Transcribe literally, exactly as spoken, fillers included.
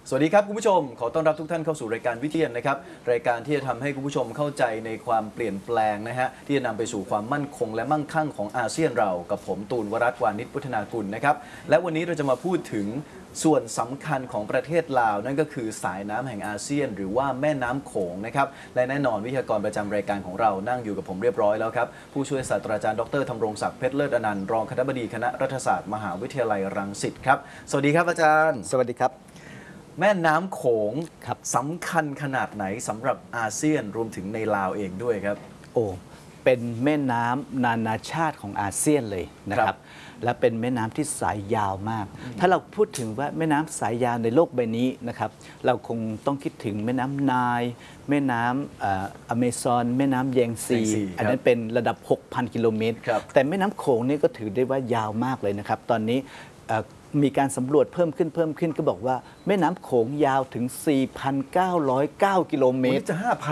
สวัสดีครับคุณผู้ชมขอต้อนรับทุกท่านเข้าสู่รายการวิเทียนนะครับรายการที่จะทำให้คุณผู้ชมเข้าใจในความเปลี่ยนแปลงนะฮะที่จะนำไปสู่ความมั่นคงและมั่งคั่งของอาเซียนเรากับผมตูนวรัตน์วานิชพุทธนากุลนะครับและวันนี้เราจะมาพูดถึงส่วนสำคัญของประเทศลาวนั่นก็คือสายน้ำแห่งอาเซียนหรือว่าแม่น้ำโขงนะครับและแน่นอนวิทยากรประจำรายการของเรานั่งอยู่กับผมเรียบร้อยแล้วครับผู้ช่วยศาสตราจารย์ดรธำรงศักดิ์เพชรเลิศอนันต์รองคณบดีคณะรัฐศาสตร์มหาวิทยาลัยรังสิตครับสวัสดีครับอาจารย์สวัสดีครับแม่น้ำโขงครับสำคัญขนาดไหนสำหรับอาเซียนรวมถึงในลาวเองด้วยครับโอ้เป็นแม่น้ำนานาชาติของอาเซียนเลยนะคครัรับบ และเป็นแม่น้ำที่สายยาวมาก ถ้าเราพูดถึงว่าแม่น้ำสายยาวในโลกใบนี้นะครับเราคงต้องคิดถึงแม่น้ำไนล์แม่น้ำเอ่ออเมซอนแม่น้ำแยงซีแยงซีอันนั้นเป็นระดับ หกพัน กิโลเมตรครับแต่แม่น้ำโขงนี่ก็ถือได้ว่ายาวมากเลยนะครับตอนนี้เอ่อมีการสำรวจเพิ่มขึ้นเพิ่มขึ้นก็บอกว่าแม่น้ำโขงยาวถึง สี่พันเก้าร้อยเก้า กิโลเมวันตรนี้จะห้าพัน